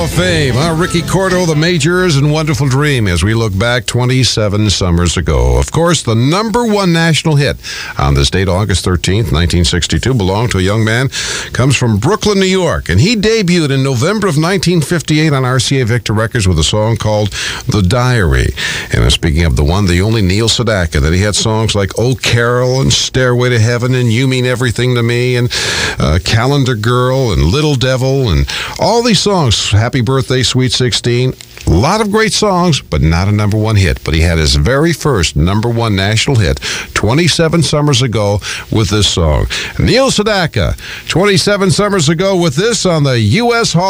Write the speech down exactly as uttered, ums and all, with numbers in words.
Hall of Fame. Uh, Ricky Cordo, The Majors, and Wonderful Dream as we look back twenty-seven summers ago. Of course, the number one national hit on this date, August thirteenth, nineteen sixty-two, belonged to a young man, comes from Brooklyn, New York, and he debuted in November of nineteen fifty-eight on R C A Victor Records with a song called The Diary. And speaking of the one, the only Neil Sedaka, that he had songs like Oh Carol and Stairway to Heaven and You Mean Everything to Me and uh, Calendar Girl and Little Devil and all these songs, Happy Birthday, Sweet sixteen. A lot of great songs, but not a number one hit. But he had his very first number one national hit twenty-seven summers ago with this song. Neil Sedaka, twenty-seven summers ago with this on the U S Hall